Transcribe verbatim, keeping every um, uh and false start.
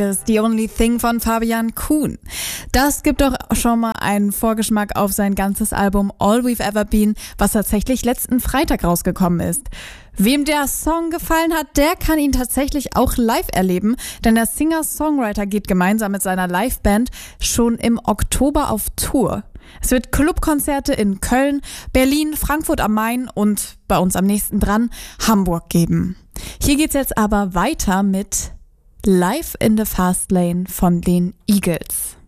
Ist The Only Thing von Fabian Kuhn. Das gibt doch schon mal einen Vorgeschmack auf sein ganzes Album All We've Ever Been, was tatsächlich letzten Freitag rausgekommen ist. Wem der Song gefallen hat, der kann ihn tatsächlich auch live erleben, denn der Singer-Songwriter geht gemeinsam mit seiner Liveband schon im Oktober auf Tour. Es wird Clubkonzerte in Köln, Berlin, Frankfurt am Main und bei uns am nächsten dran Hamburg geben. Hier geht's jetzt aber weiter mit Live in the Fast Lane von den Eagles.